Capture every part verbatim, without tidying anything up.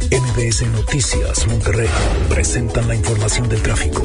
M B S Noticias Monterrey presentan la información del tráfico.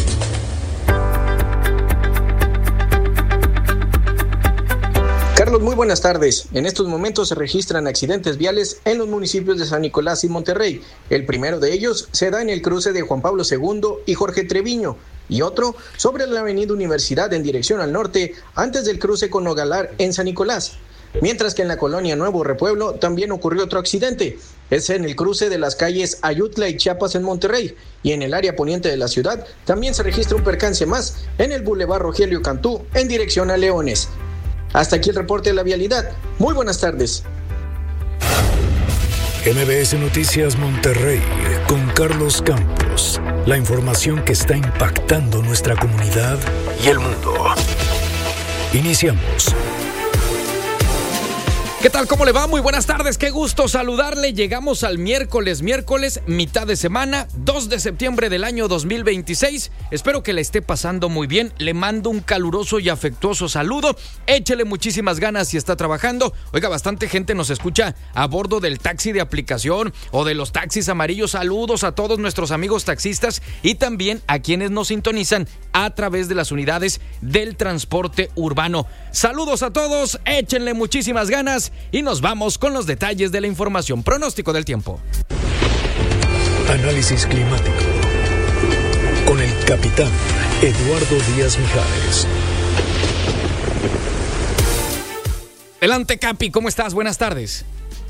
Carlos, muy buenas tardes. En estos momentos se registran accidentes viales en los municipios de San Nicolás y Monterrey. El primero de ellos se da en el cruce de Juan Pablo segundo y Jorge Treviño, y otro sobre la avenida Universidad en dirección al norte, antes del cruce con Nogalar en San Nicolás. Mientras que en la colonia Nuevo Repueblo también ocurrió otro accidente. Es en el cruce de las calles Ayutla y Chiapas en Monterrey. Y en el área poniente de la ciudad también se registra un percance más en el Boulevard Rogelio Cantú en dirección a Leones. Hasta aquí el reporte de la vialidad. Muy buenas tardes. M B S Noticias Monterrey con Carlos Campos. La información que está impactando nuestra comunidad y el mundo. Iniciamos. ¿Qué tal? ¿Cómo le va? Muy buenas tardes, qué gusto saludarle. Llegamos al miércoles, miércoles, mitad de semana, dos de septiembre del año dos mil veintiséis. Espero que le esté pasando muy bien. Le mando un caluroso y afectuoso saludo. Échele muchísimas ganas si está trabajando. Oiga, bastante gente nos escucha a bordo del taxi de aplicación o de los taxis amarillos. Saludos a todos nuestros amigos taxistas y también a quienes nos sintonizan a través de las unidades del transporte urbano. Saludos a todos, échenle muchísimas ganas. Y nos vamos con los detalles de la información. Pronóstico del tiempo. Análisis climático con el capitán Eduardo Díaz Mijares. Adelante, Capi, ¿cómo estás? Buenas tardes.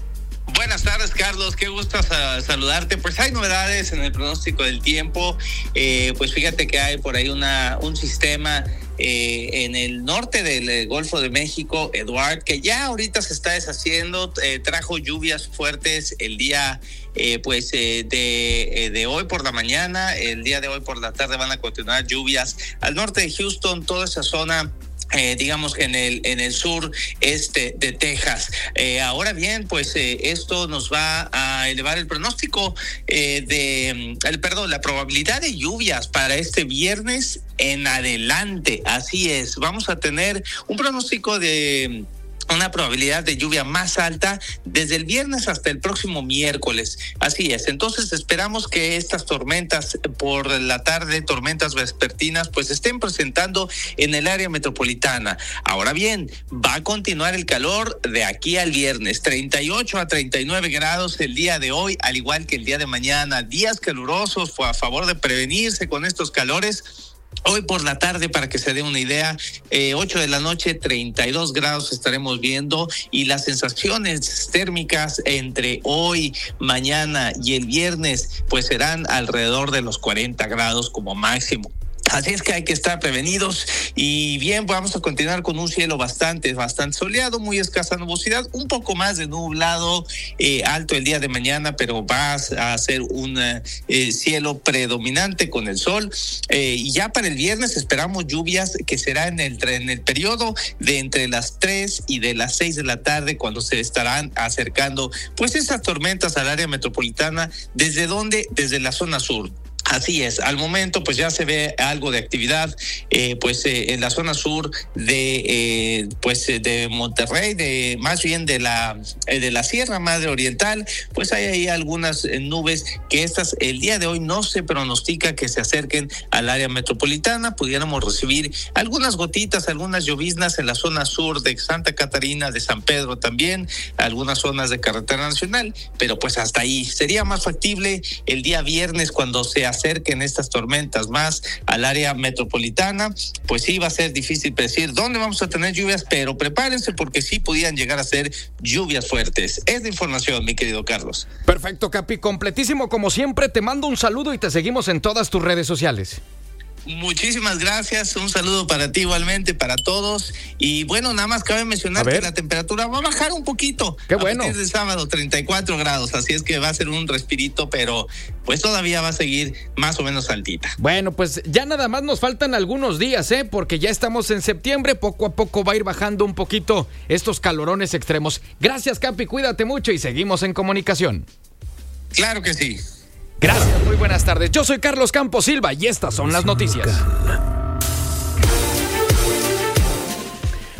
Buenas tardes, Carlos, qué gusto saludarte. Pues hay novedades en el pronóstico del tiempo. Eh, pues fíjate que hay por ahí una un sistema eh, en el norte del eh, Golfo de México, Eduard, que ya ahorita se está deshaciendo. Eh, trajo lluvias fuertes el día eh, pues eh, de, eh, de hoy por la mañana. El día de hoy por la tarde van a continuar lluvias al norte de Houston, toda esa zona. Eh, digamos que en el en el sur este de Texas. Eh, ahora bien, pues eh, esto nos va a elevar el pronóstico eh, de, el perdón, la probabilidad de lluvias para este viernes en adelante. Así es, vamos a tener un pronóstico de una probabilidad de lluvia más alta desde el viernes hasta el próximo miércoles. Así es. Entonces esperamos que estas tormentas por la tarde, tormentas vespertinas, pues estén presentando en el área metropolitana. Ahora bien, va a continuar el calor de aquí al viernes, treinta y ocho a treinta y nueve grados el día de hoy, al igual que el día de mañana. Días calurosos, fue a favor de prevenirse con estos calores. Hoy por la tarde, para que se dé una idea, eh, ocho de la noche, treinta y dos grados estaremos viendo, y las sensaciones térmicas entre hoy, mañana y el viernes pues serán alrededor de los cuarenta grados como máximo. Así es que hay que estar prevenidos. Y bien, vamos a continuar con un cielo bastante, bastante soleado, muy escasa nubosidad, un poco más de nublado eh, alto el día de mañana, pero va a ser un eh, cielo predominante con el sol. Eh, y ya para el viernes esperamos lluvias que será en el, en el periodo de entre las tres y de las seis de la tarde, cuando se estarán acercando pues esas tormentas al área metropolitana. ¿Desde dónde? Desde la zona sur. Así es, al momento pues ya se ve algo de actividad eh, pues eh, en la zona sur de eh, pues de Monterrey, de más bien de la eh, de la Sierra Madre Oriental. Pues hay ahí algunas eh, nubes que estas el día de hoy no se pronostica que se acerquen al área metropolitana. Pudiéramos recibir algunas gotitas, algunas lloviznas en la zona sur de Santa Catarina, de San Pedro también, algunas zonas de carretera nacional, pero pues hasta ahí. Sería más factible el día viernes cuando se acerquen estas tormentas más al área metropolitana. Pues sí, va a ser difícil predecir dónde vamos a tener lluvias, pero prepárense porque sí podían llegar a ser lluvias fuertes. Es de información, mi querido Carlos. Perfecto, Capi, completísimo como siempre. Te mando un saludo y te seguimos en todas tus redes sociales. Muchísimas gracias, un saludo para ti igualmente, para todos. Y bueno, nada más cabe mencionar que la temperatura va a bajar un poquito. Qué bueno. A partir de sábado, treinta y cuatro grados, así es que va a ser un respirito, pero pues todavía va a seguir más o menos altita. Bueno, pues ya nada más nos faltan algunos días, ¿eh? Porque ya estamos en septiembre, poco a poco va a ir bajando un poquito estos calorones extremos. Gracias, Capi, cuídate mucho y seguimos en comunicación. Claro que sí. Gracias, muy buenas tardes. Yo soy Carlos Campos Silva y estas son las noticias.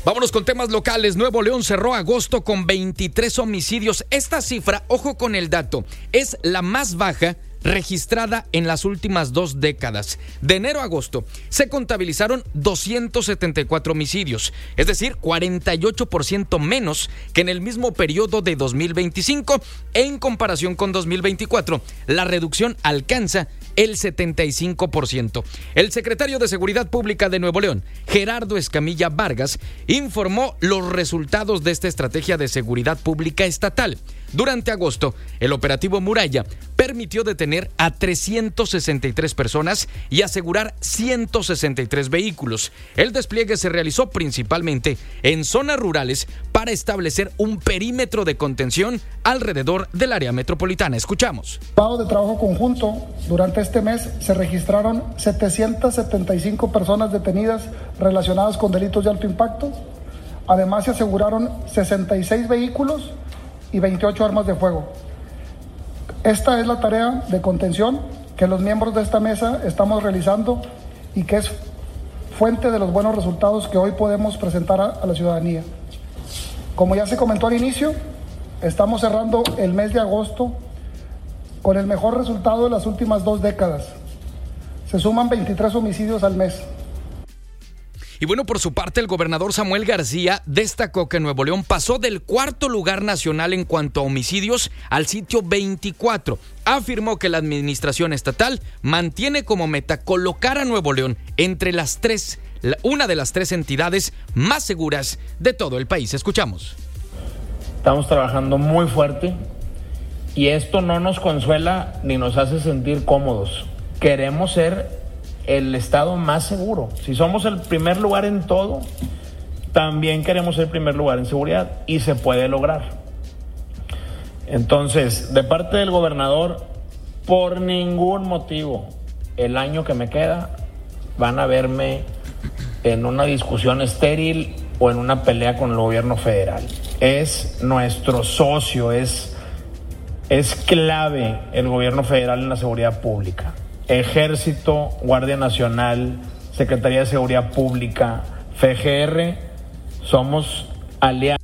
Vámonos con temas locales. Nuevo León cerró agosto con veintitrés homicidios. Esta cifra, ojo con el dato, es la más baja registrada en las últimas dos décadas. De enero a agosto se contabilizaron doscientos setenta y cuatro homicidios, es decir, cuarenta y ocho por ciento menos que en el mismo periodo de dos mil veinticinco. En comparación con dos mil veinticuatro, la reducción alcanza el setenta y cinco por ciento. El secretario de Seguridad Pública de Nuevo León, Gerardo Escamilla Vargas, informó los resultados de esta estrategia de seguridad pública estatal. Durante agosto, el operativo Muralla permitió detener a trescientas sesenta y tres personas y asegurar ciento sesenta y tres vehículos. El despliegue se realizó principalmente en zonas rurales para establecer un perímetro de contención alrededor del área metropolitana. Escuchamos. De trabajo conjunto, durante este mes se registraron setecientas setenta y cinco personas detenidas relacionadas con delitos de alto impacto. Además, se aseguraron sesenta y seis vehículos y veintiocho armas de fuego. Esta es la tarea de contención que los miembros de esta mesa estamos realizando y que es fuente de los buenos resultados que hoy podemos presentar a, a la ciudadanía. Como ya se comentó al inicio, estamos cerrando el mes de agosto con el mejor resultado de las últimas dos décadas. Se suman veintitrés homicidios al mes. Y bueno, por su parte, el gobernador Samuel García destacó que Nuevo León pasó del cuarto lugar nacional en cuanto a homicidios al sitio veinticuatro. Afirmó que la administración estatal mantiene como meta colocar a Nuevo León entre las tres, una de las tres entidades más seguras de todo el país. Escuchamos. Estamos trabajando muy fuerte y esto no nos consuela ni nos hace sentir cómodos. Queremos ser el estado más seguro. Si somos el primer lugar en todo, también queremos ser el primer lugar en seguridad y se puede lograr. Entonces, de parte del gobernador, por ningún motivo, el año que me queda, van a verme en una discusión estéril o en una pelea con el gobierno federal. Es nuestro socio, es, es clave el gobierno federal en la seguridad pública. Ejército, Guardia Nacional, Secretaría de Seguridad Pública, F G R, somos aliados.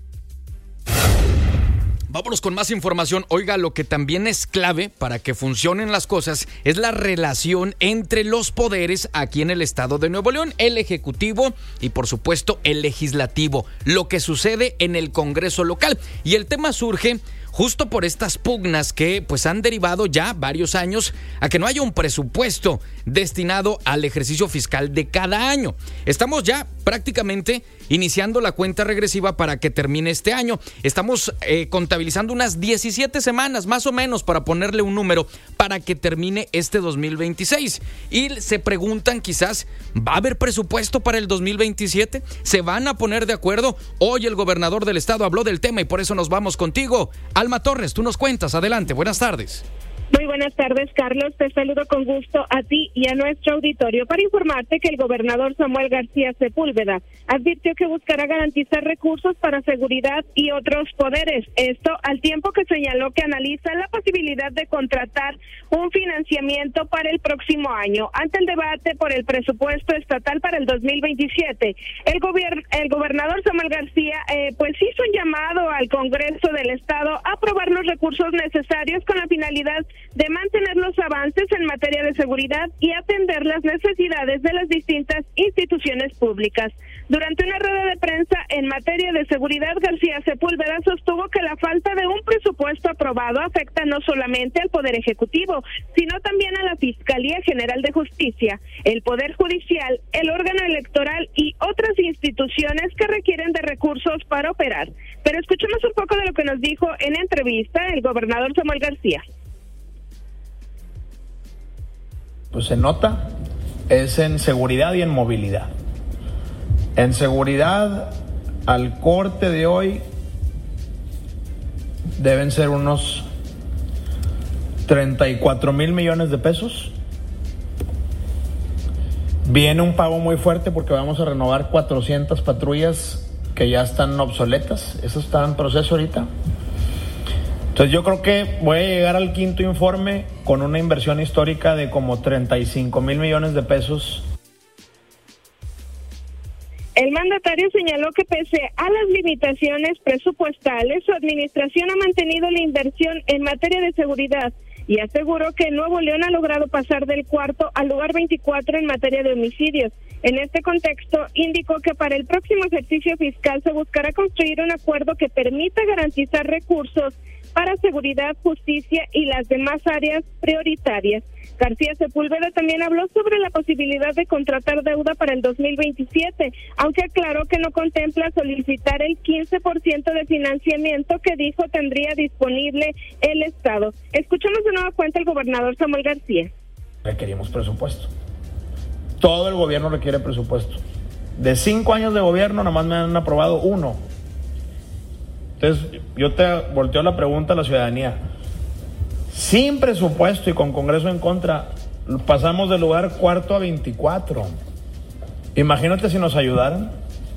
Vámonos con más información. Oiga, lo que también es clave para que funcionen las cosas es la relación entre los poderes aquí en el estado de Nuevo León, el Ejecutivo y por supuesto el Legislativo, lo que sucede en el Congreso local. Y el tema surge justo por estas pugnas que pues han derivado ya varios años a que no haya un presupuesto destinado al ejercicio fiscal de cada año. Estamos ya prácticamente iniciando la cuenta regresiva para que termine este año. Estamos eh, contabilizando unas diecisiete semanas más o menos, para ponerle un número, para que termine este dos mil veintiséis. Y se preguntan quizás, ¿va a haber presupuesto para el dos mil veintisiete? ¿Se van a poner de acuerdo? Hoy el gobernador del estado habló del tema y por eso nos vamos contigo. Alma Torres, tú nos cuentas. Adelante, buenas tardes. Muy buenas tardes, Carlos. Te saludo con gusto a ti y a nuestro auditorio para informarte que el gobernador Samuel García Sepúlveda advirtió que buscará garantizar recursos para seguridad y otros poderes. Esto al tiempo que señaló que analiza la posibilidad de contratar un financiamiento para el próximo año. Ante el debate por el presupuesto estatal para el dos mil veintisiete, el, gobier- el gobernador Samuel García eh, pues hizo un llamado al Congreso del Estado a aprobar los recursos necesarios con la finalidad de mantener los avances en materia de seguridad y atender las necesidades de las distintas instituciones públicas. Durante una rueda de prensa en materia de seguridad, García Sepúlveda sostuvo que la falta de un presupuesto aprobado afecta no solamente al Poder Ejecutivo, sino también a la Fiscalía General de Justicia, el Poder Judicial, el órgano electoral y otras instituciones que requieren de recursos para operar. Pero escuchemos un poco de lo que nos dijo en entrevista el gobernador Samuel García. Pues se nota, es en seguridad y en movilidad. En seguridad, al corte de hoy, deben ser unos treinta y cuatro mil millones de pesos. Viene un pago muy fuerte porque vamos a renovar cuatrocientas patrullas que ya están obsoletas. Eso está en proceso ahorita. Entonces yo creo que voy a llegar al quinto informe con una inversión histórica de como treinta y cinco mil millones de pesos. El mandatario señaló que pese a las limitaciones presupuestales, su administración ha mantenido la inversión en materia de seguridad y aseguró que Nuevo León ha logrado pasar del cuarto al lugar veinticuatro en materia de homicidios. En este contexto, indicó que para el próximo ejercicio fiscal se buscará construir un acuerdo que permita garantizar recursos para seguridad, justicia y las demás áreas prioritarias. García Sepúlveda también habló sobre la posibilidad de contratar deuda para el dos mil veintisiete, aunque aclaró que no contempla solicitar el quince por ciento de financiamiento que dijo tendría disponible el Estado. Escuchamos de nueva cuenta al gobernador Samuel García. Requerimos presupuesto. Todo el gobierno requiere presupuesto. De cinco años de gobierno, nomás me han aprobado uno. Entonces, yo te volteo la pregunta a la ciudadanía. Sin presupuesto y con Congreso en contra, pasamos del lugar cuarto a veinticuatro. Imagínate si nos ayudaran.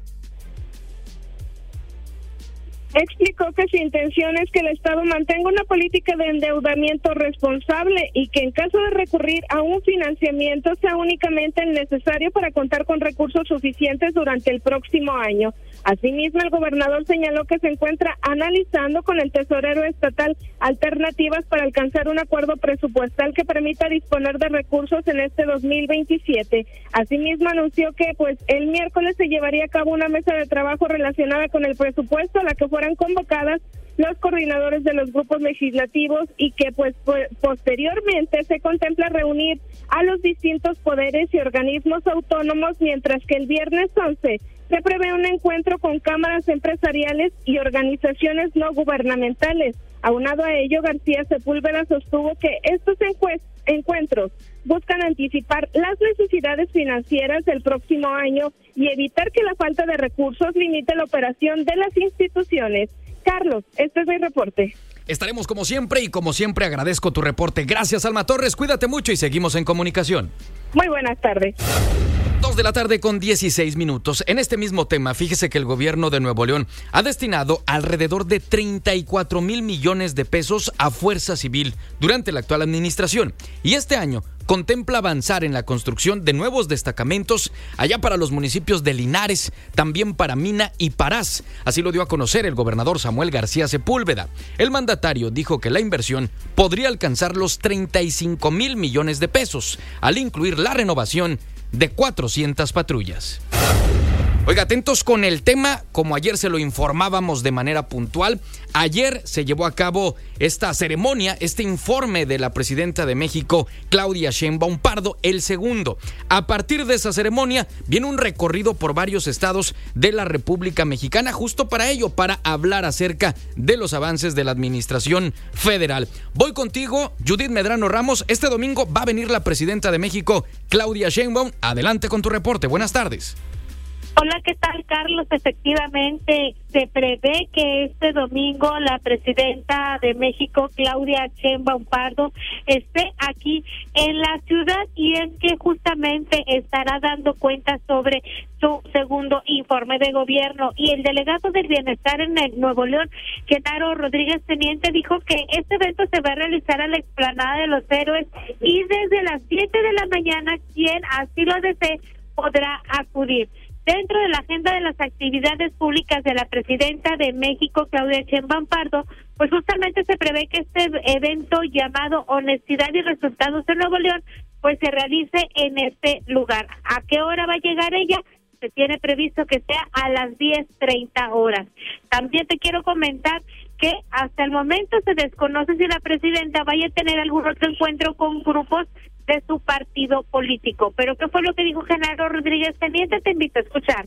Explicó que su intención es que el Estado mantenga una política de endeudamiento responsable y que en caso de recurrir a un financiamiento sea únicamente el necesario para contar con recursos suficientes durante el próximo año. Asimismo, el gobernador señaló que se encuentra analizando con el tesorero estatal alternativas para alcanzar un acuerdo presupuestal que permita disponer de recursos en este dos mil veintisiete. Asimismo, anunció que pues el miércoles se llevaría a cabo una mesa de trabajo relacionada con el presupuesto a la que fueran convocadas los coordinadores de los grupos legislativos y que pues posteriormente se contempla reunir a los distintos poderes y organismos autónomos, mientras que el viernes once se prevé un encuentro con cámaras empresariales y organizaciones no gubernamentales. Aunado a ello, García Sepúlveda sostuvo que estos encuentros buscan anticipar las necesidades financieras del próximo año y evitar que la falta de recursos limite la operación de las instituciones. Carlos, este es mi reporte. Estaremos como siempre y como siempre agradezco tu reporte. Gracias, Alma Torres. Cuídate mucho y seguimos en comunicación. Muy buenas tardes. Dos de la tarde con dieciséis minutos. En este mismo tema, fíjese que el gobierno de Nuevo León ha destinado alrededor de treinta y cuatro mil millones de pesos a Fuerza Civil durante la actual administración. Y este año contempla avanzar en la construcción de nuevos destacamentos allá para los municipios de Linares, también para Mina y Parás. Así lo dio a conocer el gobernador Samuel García Sepúlveda. El mandatario dijo que la inversión podría alcanzar los treinta y cinco mil millones de pesos, al incluir la renovación de cuatrocientas patrullas. Oiga, atentos con el tema, como ayer se lo informábamos de manera puntual. Ayer se llevó a cabo esta ceremonia, este informe de la presidenta de México, Claudia Sheinbaum Pardo, el segundo. A partir de esa ceremonia viene un recorrido por varios estados de la República Mexicana, justo para ello, para hablar acerca de los avances de la administración federal. Voy contigo, Judith Medrano Ramos. Este domingo va a venir la presidenta de México, Claudia Sheinbaum. Adelante con tu reporte. Buenas tardes. Hola, ¿qué tal, Carlos? Efectivamente, se prevé que este domingo la presidenta de México, Claudia Sheinbaum Pardo, esté aquí en la ciudad, y es que justamente estará dando cuenta sobre su segundo informe de gobierno. Y el delegado del Bienestar en el Nuevo León, Genaro Rodríguez Teniente, dijo que este evento se va a realizar a la explanada de los Héroes y desde las siete de la mañana, quien así lo desee podrá acudir. Dentro de la agenda de las actividades públicas de la presidenta de México, Claudia Sheinbaum Pardo, pues justamente se prevé que este evento llamado Honestidad y Resultados en Nuevo León, pues se realice en este lugar. ¿A qué hora va a llegar ella? Se tiene previsto que sea a las diez treinta horas. También te quiero comentar que hasta el momento se desconoce si la presidenta vaya a tener algún otro encuentro con grupos de su partido político. Pero ¿qué fue lo que dijo Genaro Rodríguez Teniente? Te invito a escuchar.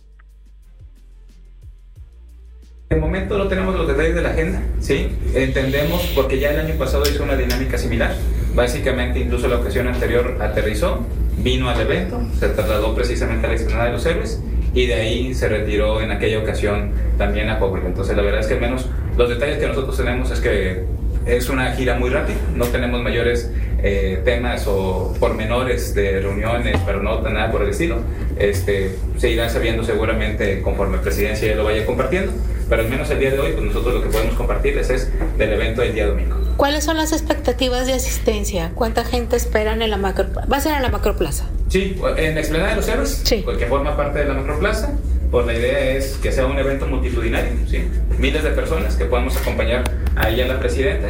De momento no tenemos los detalles de la agenda, ¿sí? Entendemos, porque ya el año pasado hizo una dinámica similar. Básicamente, incluso la ocasión anterior aterrizó, vino al evento, se trasladó precisamente a la explanada de los Héroes y de ahí se retiró en aquella ocasión también a Coahuila. Entonces, la verdad es que al menos los detalles que nosotros tenemos es que es una gira muy rápida, no tenemos mayores eh, temas o pormenores de reuniones, pero no nada por el estilo. Este, se irán sabiendo seguramente conforme la presidencia ya lo vaya compartiendo, pero al menos el día de hoy, pues nosotros lo que podemos compartirles es del evento del día domingo. ¿Cuáles son las expectativas de asistencia? ¿Cuánta gente esperan en la macro? ¿Va a ser en la macroplaza? Sí, en la explanada de los Héroes, sí, que forma parte de la macroplaza. pues la idea es que sea un evento multitudinario, ¿sí? Miles de personas que podamos acompañar a ella, la presidenta.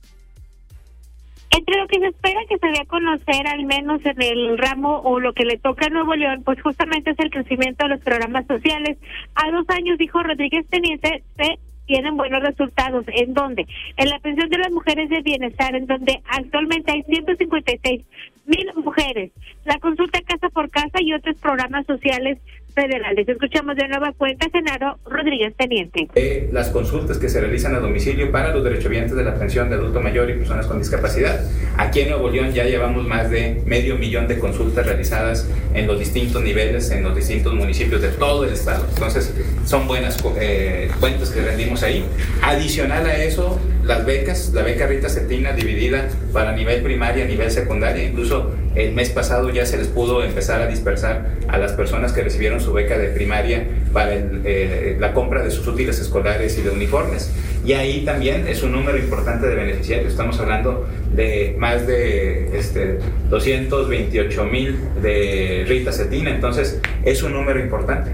Entre lo que se espera que se dé a conocer, al menos en el ramo o lo que le toca a Nuevo León, pues justamente es el crecimiento de los programas sociales. A dos años, dijo Rodríguez Teniente, se tienen buenos resultados. ¿En dónde? En la pensión de las mujeres de bienestar, en donde actualmente hay ciento cincuenta y seis mil mujeres. La consulta casa por casa y otros programas sociales federales. Escuchamos de nueva cuenta, Genaro Rodríguez Teniente. Eh, las consultas que se realizan a domicilio para los derechohabientes de la pensión de adulto mayor y personas con discapacidad. Aquí en Nuevo León ya llevamos más de medio millón de consultas realizadas en los distintos niveles, en los distintos municipios de todo el estado. Entonces, son buenas eh, cuentas que rendimos ahí. Adicional a eso, las becas, la beca Rita Cetina dividida para nivel primaria, nivel secundaria. Incluso el mes pasado ya se les pudo empezar a dispersar a las personas que recibieron su beca de primaria para el, eh, la compra de sus útiles escolares y de uniformes. Y ahí también es un número importante de beneficiarios. Estamos hablando de más de este, doscientos veintiocho mil de Rita Cetina. Entonces, es un número importante.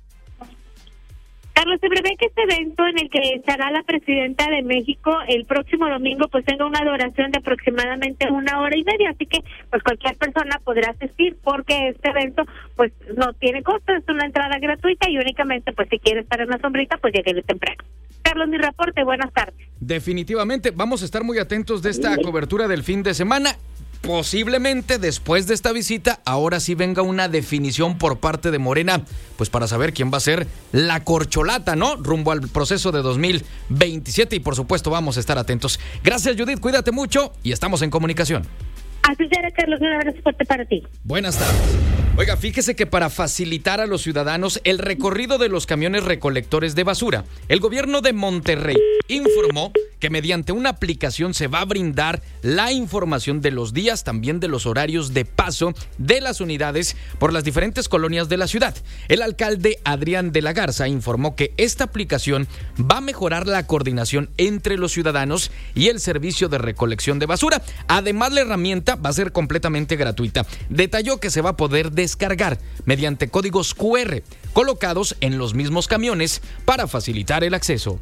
Carlos, se prevé que este evento en el que estará la presidenta de México el próximo domingo pues tenga una duración de aproximadamente una hora y media, así que pues cualquier persona podrá asistir porque este evento pues no tiene costo, es una entrada gratuita y únicamente pues si quiere estar en la sombrita pues llegue temprano. Carlos, mi reporte, buenas tardes. Definitivamente, vamos a estar muy atentos de esta cobertura del fin de semana. Posiblemente después de esta visita, ahora sí venga una definición por parte de Morena, pues para saber quién va a ser la corcholata, ¿no? Rumbo al proceso de dos mil veintisiete y por supuesto vamos a estar atentos. Gracias, Judith, cuídate mucho y estamos en comunicación. Así será, Carlos, un abrazo fuerte para ti. Buenas tardes. Oiga, fíjese que para facilitar a los ciudadanos el recorrido de los camiones recolectores de basura, el gobierno de Monterrey informó que mediante una aplicación se va a brindar la información de los días, también de los horarios de paso de las unidades por las diferentes colonias de la ciudad. El alcalde Adrián de la Garza informó que esta aplicación va a mejorar la coordinación entre los ciudadanos y el servicio de recolección de basura. Además, la herramienta va a ser completamente gratuita. Detalló que se va a poder descargar mediante códigos cu erre colocados en los mismos camiones para facilitar el acceso.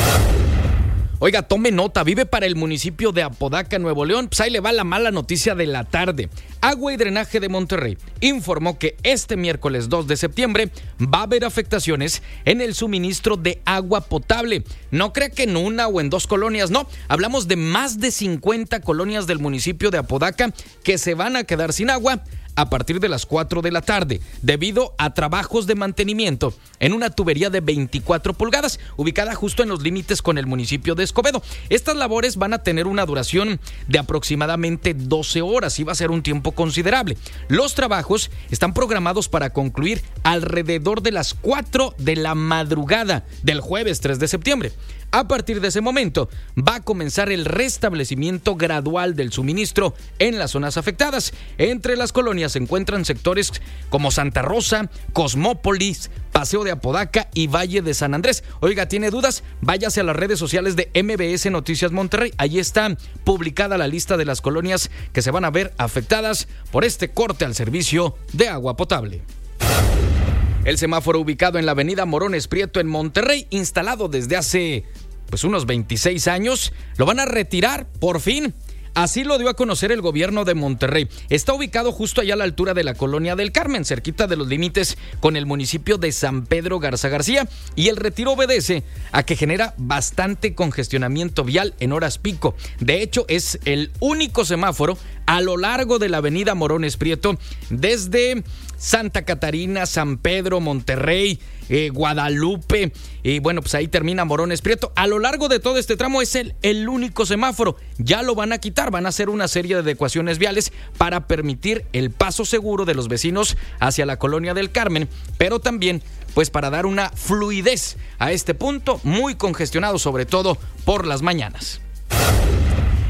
Oiga, tome nota, vive para el municipio de Apodaca, Nuevo León. Pues ahí le va la mala noticia de la tarde. Agua y Drenaje de Monterrey informó que este miércoles dos de septiembre va a haber afectaciones en el suministro de agua potable. No crea que en una o en dos colonias, no. Hablamos de más de cincuenta colonias del municipio de Apodaca que se van a quedar sin agua a partir de las cuatro de la tarde, debido a trabajos de mantenimiento en una tubería de veinticuatro pulgadas, ubicada justo en los límites con el municipio de Escobedo. Estas labores van a tener una duración de aproximadamente doce horas y va a ser un tiempo considerable. Los trabajos están programados para concluir alrededor de las cuatro de la madrugada del jueves tres de septiembre. A partir de ese momento va a comenzar el restablecimiento gradual del suministro en las zonas afectadas. Entre las colonias se encuentran sectores como Santa Rosa, Cosmópolis, Paseo de Apodaca y Valle de San Andrés. Oiga, ¿tiene dudas? Váyase a las redes sociales de eme be ese Noticias Monterrey. Allí está publicada la lista de las colonias que se van a ver afectadas por este corte al servicio de agua potable. El semáforo ubicado en la avenida Morones Prieto en Monterrey, instalado desde hace pues unos veintiséis años, lo van a retirar por fin. Así lo dio a conocer el gobierno de Monterrey. Está ubicado justo allá a la altura de la Colonia del Carmen, cerquita de los límites con el municipio de San Pedro Garza García, y el retiro obedece a que genera bastante congestionamiento vial en horas pico. De hecho, es el único semáforo a lo largo de la avenida Morones Prieto, desde Santa Catarina, San Pedro, Monterrey, eh, Guadalupe, y bueno, pues ahí termina Morones Prieto. A lo largo de todo este tramo es el, el único semáforo. Ya lo van a quitar, van a hacer una serie de adecuaciones viales para permitir el paso seguro de los vecinos hacia la Colonia del Carmen, pero también pues para dar una fluidez a este punto muy congestionado, sobre todo por las mañanas.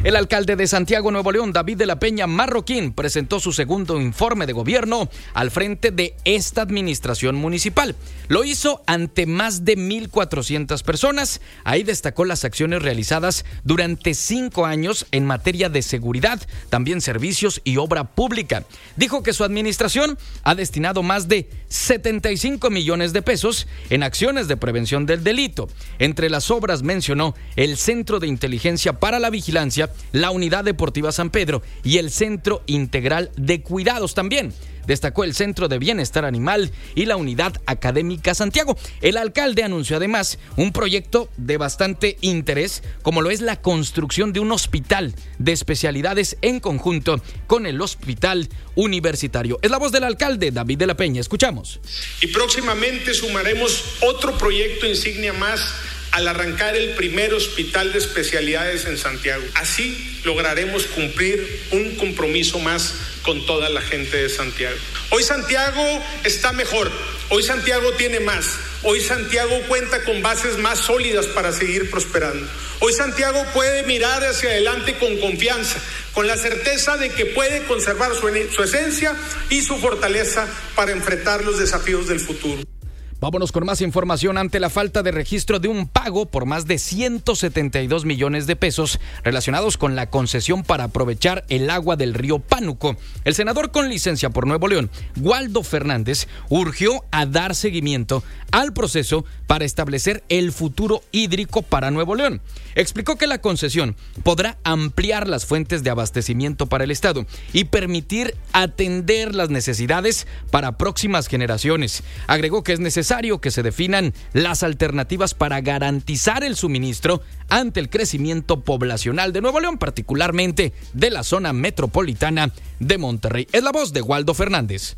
El alcalde de Santiago, Nuevo León, David de la Peña Marroquín, presentó su segundo informe de gobierno al frente de esta administración municipal. Lo hizo ante más de mil cuatrocientas personas. Ahí destacó las acciones realizadas durante cinco años en materia de seguridad, también servicios y obra pública. Dijo que su administración ha destinado más de setenta y cinco millones de pesos en acciones de prevención del delito. Entre las obras mencionó el Centro de Inteligencia para la Vigilancia, la Unidad Deportiva San Pedro y el Centro Integral de Cuidados también. Destacó el Centro de Bienestar Animal y la Unidad Académica Santiago. El alcalde anunció además un proyecto de bastante interés, como lo es la construcción de un hospital de especialidades en conjunto con el Hospital Universitario. Es la voz del alcalde David de la Peña. Escuchamos. Y próximamente sumaremos otro proyecto insignia más al arrancar el primer hospital de especialidades en Santiago. Así lograremos cumplir un compromiso más con toda la gente de Santiago. Hoy Santiago está mejor, hoy Santiago tiene más, hoy Santiago cuenta con bases más sólidas para seguir prosperando. Hoy Santiago puede mirar hacia adelante con confianza, con la certeza de que puede conservar su, su esencia y su fortaleza para enfrentar los desafíos del futuro. Vámonos con más información. Ante la falta de registro de un pago por más de ciento setenta y dos millones de pesos relacionados con la concesión para aprovechar el agua del río Pánuco, el senador con licencia por Nuevo León, Waldo Fernández, urgió a dar seguimiento al proceso para establecer el futuro hídrico para Nuevo León. Explicó que la concesión podrá ampliar las fuentes de abastecimiento para el Estado y permitir atender las necesidades para próximas generaciones. Agregó que es necesario que se definan las alternativas para garantizar el suministro ante el crecimiento poblacional de Nuevo León, particularmente de la zona metropolitana de Monterrey. Es la voz de Waldo Fernández.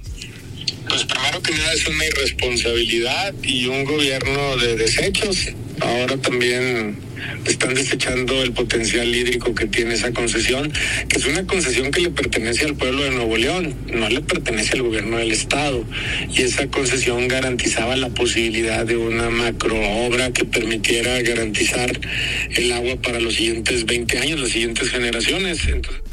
Pues primero que nada es una irresponsabilidad y un gobierno de desechos. Ahora también están desechando el potencial hídrico que tiene esa concesión, que es una concesión que le pertenece al pueblo de Nuevo León, no le pertenece al gobierno del estado. Y esa concesión garantizaba la posibilidad de una macroobra que permitiera garantizar el agua para los siguientes veinte años, las siguientes generaciones. Entonces...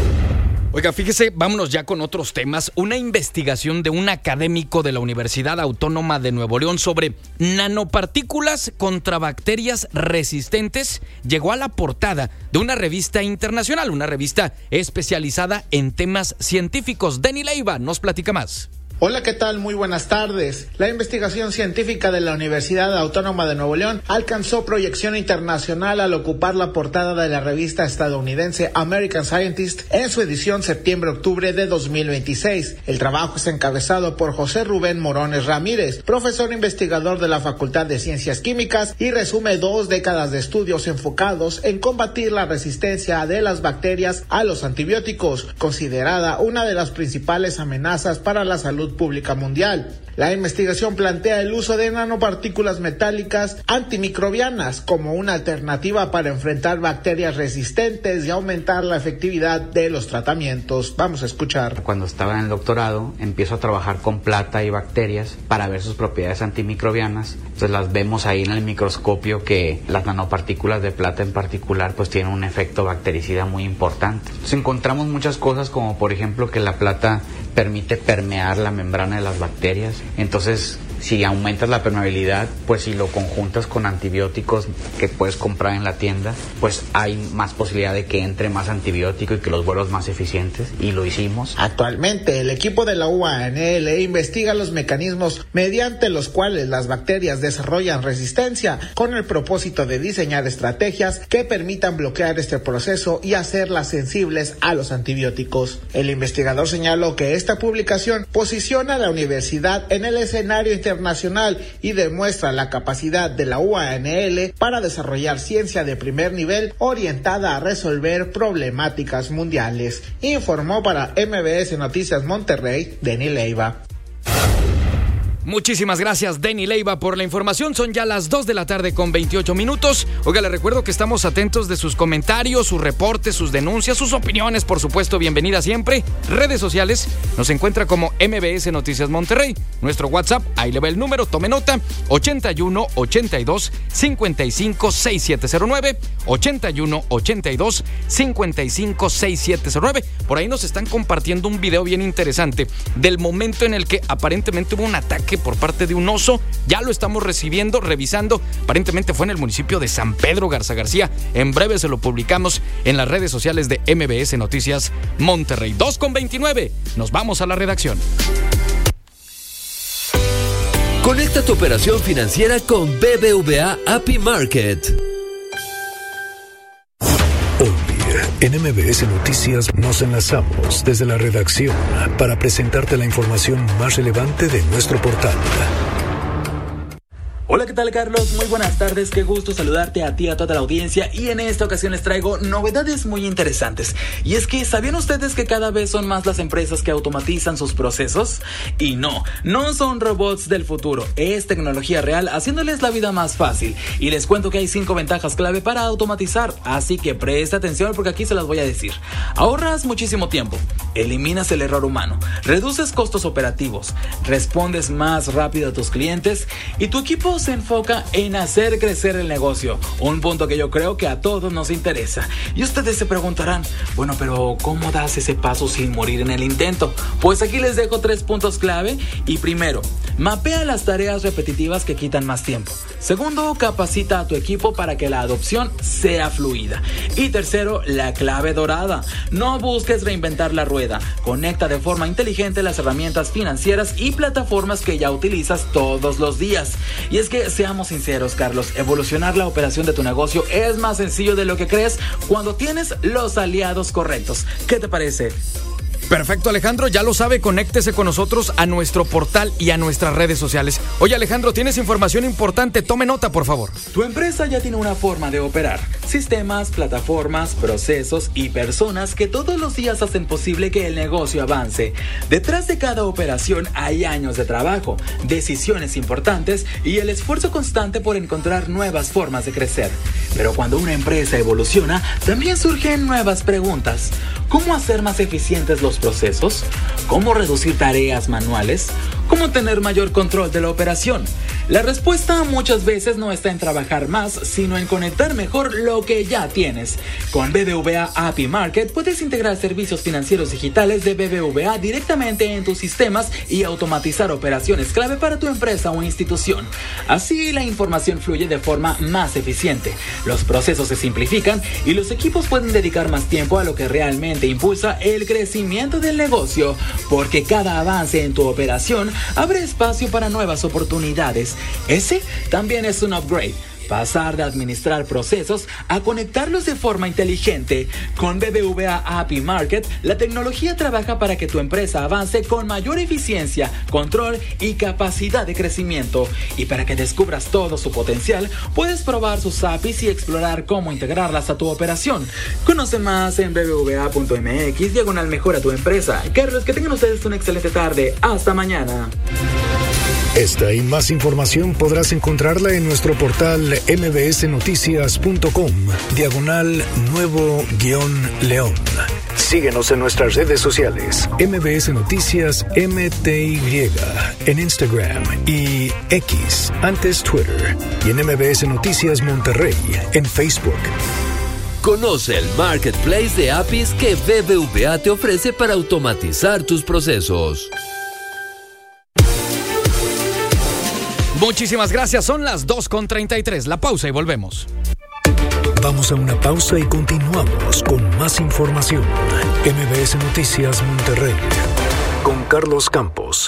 Oiga, fíjese, vámonos ya con otros temas. Una investigación de un académico de la Universidad Autónoma de Nuevo León sobre nanopartículas contra bacterias resistentes llegó a la portada de una revista internacional, una revista especializada en temas científicos. Denny Leiva nos platica más. Hola, ¿qué tal? Muy buenas tardes. La investigación científica de la Universidad Autónoma de Nuevo León alcanzó proyección internacional al ocupar la portada de la revista estadounidense American Scientist en su edición septiembre-octubre de dos mil veintiséis. El trabajo es encabezado por José Rubén Morones Ramírez, profesor investigador de la Facultad de Ciencias Químicas, y resume dos décadas de estudios enfocados en combatir la resistencia de las bacterias a los antibióticos, considerada una de las principales amenazas para la salud pública mundial. La investigación plantea el uso de nanopartículas metálicas antimicrobianas como una alternativa para enfrentar bacterias resistentes y aumentar la efectividad de los tratamientos. Vamos a escuchar. Cuando estaba en el doctorado, empiezo a trabajar con plata y bacterias para ver sus propiedades antimicrobianas. Entonces las vemos ahí en el microscopio que las nanopartículas de plata en particular pues tienen un efecto bactericida muy importante. Entonces encontramos muchas cosas, como por ejemplo que la plata permite permear la membrana de las bacterias. Entonces, si aumentas la permeabilidad, pues si lo conjuntas con antibióticos que puedes comprar en la tienda, pues hay más posibilidad de que entre más antibiótico y que los vuelos más eficientes, y lo hicimos. Actualmente, el equipo de la U A N L investiga los mecanismos mediante los cuales las bacterias desarrollan resistencia, con el propósito de diseñar estrategias que permitan bloquear este proceso y hacerlas sensibles a los antibióticos. El investigador señaló que esta publicación posiciona a la universidad en el escenario internacional internacional y demuestra la capacidad de la U A N L para desarrollar ciencia de primer nivel orientada a resolver problemáticas mundiales. Informó para M B S Noticias Monterrey, Denny Leiva. Muchísimas gracias, Denny Leiva, por la información. Son ya las dos de la tarde con veintiocho minutos. Oiga, le recuerdo que estamos atentos de sus comentarios, sus reportes, sus denuncias, sus opiniones, por supuesto, bienvenida siempre. Redes sociales, nos encuentra como M B S Noticias Monterrey. Nuestro WhatsApp, ahí le va el número, tome nota, ochenta y uno, ochenta y dos, cincuenta y cinco, sesenta y siete cero nueve, ochenta y uno, ochenta y dos, cincuenta y cinco, sesenta y siete cero nueve. Por ahí nos están compartiendo un video bien interesante del momento en el que aparentemente hubo un ataque por parte de un oso. Ya lo estamos recibiendo, revisando. Aparentemente fue en el municipio de San Pedro Garza García. En breve se lo publicamos en las redes sociales de M B S Noticias Monterrey. dos con veintinueve. Nos vamos a la redacción. Conecta tu operación financiera con B B V A A P I Market. En M B S Noticias nos enlazamos desde la redacción para presentarte la información más relevante de nuestro portal. Hola, ¿qué tal, Carlos? Muy buenas tardes, qué gusto saludarte a ti, a toda la audiencia, y en esta ocasión les traigo novedades muy interesantes. Y es que, ¿sabían ustedes que cada vez son más las empresas que automatizan sus procesos? Y no, no son robots del futuro, es tecnología real haciéndoles la vida más fácil. Y les cuento que hay cinco ventajas clave para automatizar, así que presta atención porque aquí se las voy a decir. Ahorras muchísimo tiempo, eliminas el error humano, reduces costos operativos, respondes más rápido a tus clientes y tu equipo se enfoca en hacer crecer el negocio, un punto que yo creo que a todos nos interesa. Y ustedes se preguntarán, bueno, pero ¿cómo das ese paso sin morir en el intento? Pues aquí les dejo tres puntos clave. Y primero, mapea las tareas repetitivas que quitan más tiempo. Segundo, capacita a tu equipo para que la adopción sea fluida. Y tercero, la clave dorada, no busques reinventar la rueda, conecta de forma inteligente las herramientas financieras y plataformas que ya utilizas todos los días. Y es que, seamos sinceros, Carlos, evolucionar la operación de tu negocio es más sencillo de lo que crees cuando tienes los aliados correctos. ¿Qué te parece? Perfecto, Alejandro, ya lo sabe, conéctese con nosotros a nuestro portal y a nuestras redes sociales. Oye, Alejandro, tienes información importante, tome nota, por favor. Tu empresa ya tiene una forma de operar, sistemas, plataformas, procesos y personas que todos los días hacen posible que el negocio avance. Detrás de cada operación hay años de trabajo, decisiones importantes y el esfuerzo constante por encontrar nuevas formas de crecer. Pero cuando una empresa evoluciona, también surgen nuevas preguntas. ¿Cómo hacer más eficientes los procesos? ¿Cómo reducir tareas manuales? ¿Cómo tener mayor control de la operación? La respuesta muchas veces no está en trabajar más, sino en conectar mejor lo que ya tienes. Con B B V A A P I Market puedes integrar servicios financieros digitales de B B V A directamente en tus sistemas y automatizar operaciones clave para tu empresa o institución. Así la información fluye de forma más eficiente, los procesos se simplifican y los equipos pueden dedicar más tiempo a lo que realmente impulsa el crecimiento del negocio, porque cada avance en tu operación abre espacio para nuevas oportunidades. Ese también es un upgrade. Pasar de administrar procesos a conectarlos de forma inteligente. Con B B V A A P I Market, la tecnología trabaja para que tu empresa avance con mayor eficiencia, control y capacidad de crecimiento. Y para que descubras todo su potencial, puedes probar sus A P Is y explorar cómo integrarlas a tu operación. Conoce más en b b v a punto m x diagonal mejora tu empresa. Carlos, que tengan ustedes una excelente tarde. Hasta mañana. Esta y más información podrás encontrarla en nuestro portal m b s noticias punto com, diagonal nuevo guión león. Síguenos en nuestras redes sociales, M B S Noticias M T Y, en Instagram y X, antes Twitter, y en M B S Noticias Monterrey, en Facebook. Conoce el marketplace de A P Is que B B V A te ofrece para automatizar tus procesos. Muchísimas gracias, son las dos con treinta y tres. La pausa y volvemos. Vamos a una pausa y continuamos con más información. M B S Noticias Monterrey, con Carlos Campos.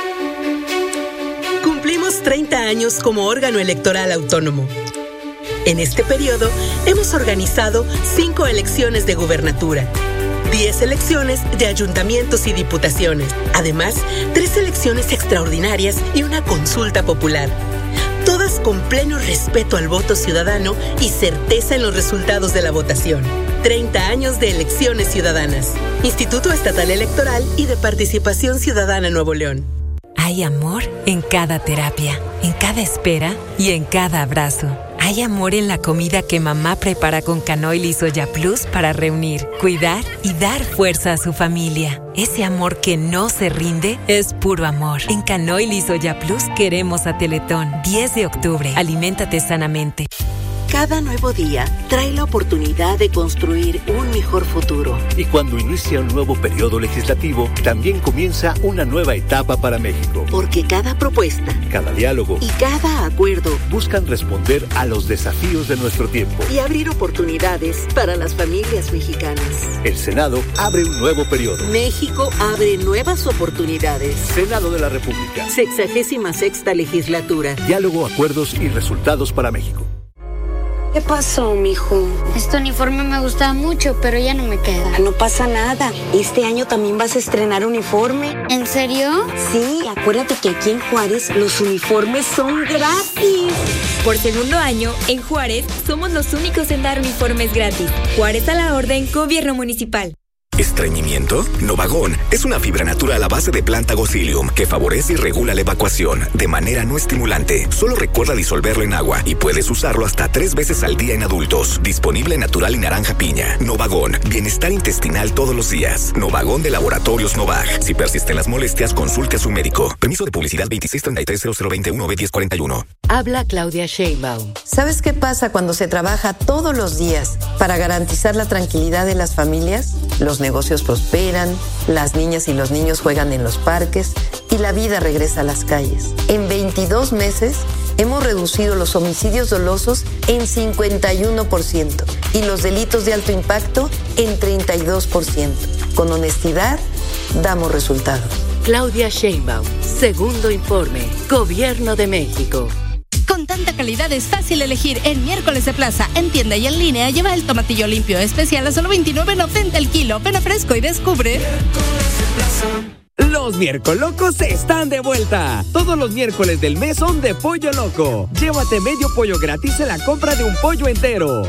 Cumplimos treinta años como órgano electoral autónomo. En este periodo, hemos organizado cinco elecciones de gubernatura, diez elecciones de ayuntamientos y diputaciones, además, tres elecciones extraordinarias y una consulta popular. Todas con pleno respeto al voto ciudadano y certeza en los resultados de la votación. treinta años de elecciones ciudadanas. Instituto Estatal Electoral y de Participación Ciudadana Nuevo León. Hay amor en cada terapia, en cada espera y en cada abrazo. Hay amor en la comida que mamá prepara con Canoil y Soya Plus para reunir, cuidar y dar fuerza a su familia. Ese amor que no se rinde es puro amor. En Canoil y Soya Plus queremos a Teletón. diez de octubre. Aliméntate sanamente. Cada nuevo día trae la oportunidad de construir un mejor futuro. Y cuando inicia un nuevo periodo legislativo, también comienza una nueva etapa para México. Porque cada propuesta, cada diálogo y cada acuerdo buscan responder a los desafíos de nuestro tiempo y abrir oportunidades para las familias mexicanas. El Senado abre un nuevo periodo. México abre nuevas oportunidades. Senado de la República. Sexagésima sexta legislatura. Diálogo, acuerdos y resultados para México. ¿Qué pasó, mijo? Este uniforme me gustaba mucho, pero ya no me queda. No pasa nada. Este año también vas a estrenar uniforme. ¿En serio? Sí, acuérdate que aquí en Juárez los uniformes son gratis. Por segundo año, en Juárez, somos los únicos en dar uniformes gratis. Juárez a la orden, Gobierno Municipal. ¿Estreñimiento? Novagón es una fibra natural a base de planta Gossylium que favorece y regula la evacuación de manera no estimulante. Solo recuerda disolverlo en agua y puedes usarlo hasta tres veces al día en adultos. Disponible natural y naranja piña. Novagón, bienestar intestinal todos los días. Novagón de Laboratorios Novag. Si persisten las molestias, consulte a su médico. Permiso de publicidad veintiséis treinta y tres cero cero veintiuno B diez cuarenta y uno. Habla Claudia Sheinbaum. ¿Sabes qué pasa cuando se trabaja todos los días para garantizar la tranquilidad de las familias? Los negocios prosperan, las niñas y los niños juegan en los parques y la vida regresa a las calles. En veintidós meses hemos reducido los homicidios dolosos en cincuenta y uno por ciento y los delitos de alto impacto en treinta y dos por ciento. Con honestidad, damos resultados. Claudia Sheinbaum, segundo informe, Gobierno de México. Con tanta calidad es fácil elegir. En Miércoles de Plaza, en tienda y en línea, lleva el tomatillo limpio especial a solo veintinueve noventa el kilo. Ven a Fresco y descubre. Los miércoles locos están de vuelta. Todos los miércoles del mes son de Pollo Loco. Llévate medio pollo gratis en la compra de un pollo entero.